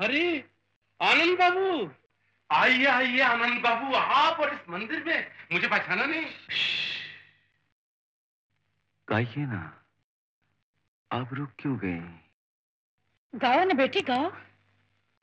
अरे आनंद बाबू, आइए आइए आनंद बाबू, आप और इस मंदिर में मुझे पहचाना नहीं? गाइए ना, आप रुक क्यों गए? गाओ ना बेटी गाओ।